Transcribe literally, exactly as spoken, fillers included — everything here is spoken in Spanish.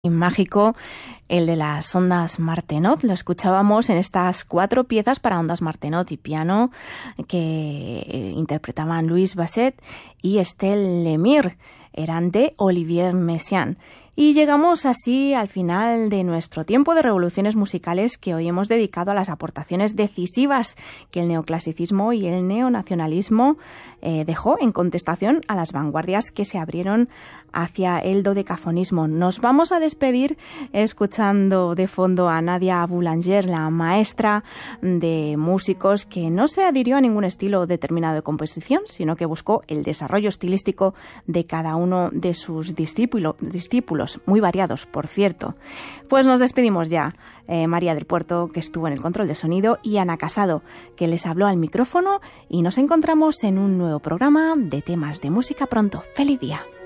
mágico, el de las ondas Martenot. Lo escuchábamos en estas cuatro piezas para ondas Martenot y piano que interpretaban Louis Basset y Estelle Lemire. Eran de Olivier Messiaen. Y llegamos así al final de nuestro tiempo de revoluciones musicales, que hoy hemos dedicado a las aportaciones decisivas que el neoclasicismo y el neonacionalismo eh, dejó en contestación a las vanguardias que se abrieron hacia el dodecafonismo. Nos vamos a despedir escuchando de fondo a Nadia Boulanger, la maestra de músicos que no se adhirió a ningún estilo determinado de composición, sino que buscó el desarrollo estilístico de cada uno de sus discípulo, discípulos, muy variados, por cierto. Pues nos despedimos ya. Eh, María del Puerto, que estuvo en el control de sonido, y Ana Casado, que les habló al micrófono, y nos encontramos en un nuevo programa de temas de música pronto. ¡Feliz día!